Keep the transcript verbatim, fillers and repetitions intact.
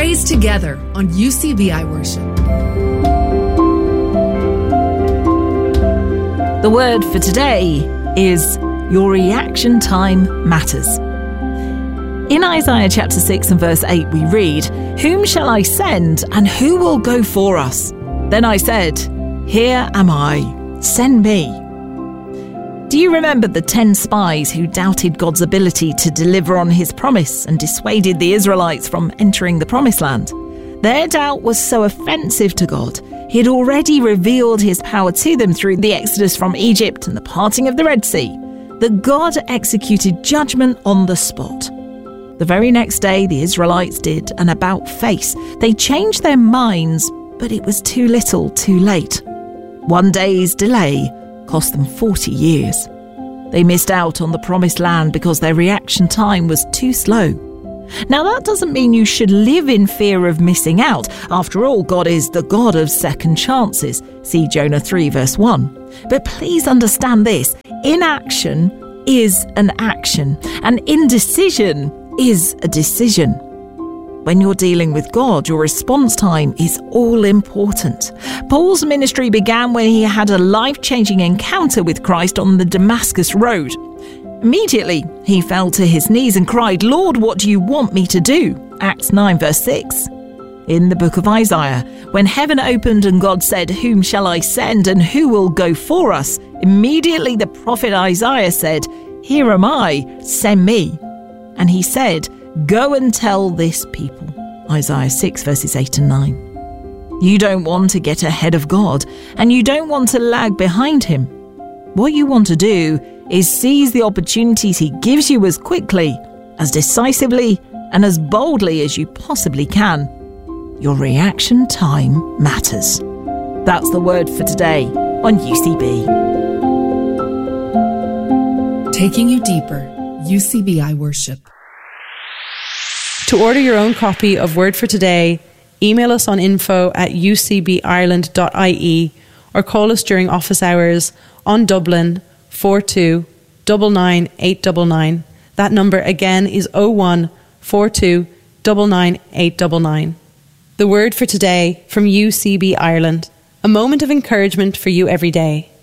Praise together on U C B I Worship. The word for today is your reaction time matters. In Isaiah chapter six and verse eight we read, "Whom shall I send, and who will go for us? Then I said, Here am I, send me." Do you remember the ten spies who doubted God's ability to deliver on his promise and dissuaded the Israelites from entering the promised land? Their doubt was so offensive to God. He had already revealed his power to them through the exodus from Egypt and the parting of the Red Sea, that God executed judgment on the spot. The very next day, the Israelites did an about-face. They changed their minds, but it was too little, too late. One day's delay cost them forty years. They missed out on the promised land because their reaction time was too slow. Now, that doesn't mean you should live in fear of missing out. After all, God is the God of second chances. See Jonah three verse one. But please understand this. Inaction is an action, and indecision is a decision. When you're dealing with God, your response time is all important. Paul's ministry began when he had a life-changing encounter with Christ on the Damascus Road. Immediately, he fell to his knees and cried, "Lord, what do you want me to do?" Acts nine verse six. In the book of Isaiah, when heaven opened and God said, "Whom shall I send, and who will go for us?" immediately the prophet Isaiah said, "Here am I, send me." And he said, "Go and tell this people." Isaiah six verses eight and nine. You don't want to get ahead of God, and you don't want to lag behind him. What you want to do is seize the opportunities he gives you as quickly, as decisively, and as boldly as you possibly can. Your reaction time matters. That's the word for today on U C B. Taking you deeper, U C B I Worship. To order your own copy of Word for Today, email us on info at u c b ireland dot i e or call us during office hours on Dublin four two nine nine eight nine nine. That number again is oh one four two nine nine eight nine nine. The Word for Today from U C B Ireland. A moment of encouragement for you every day.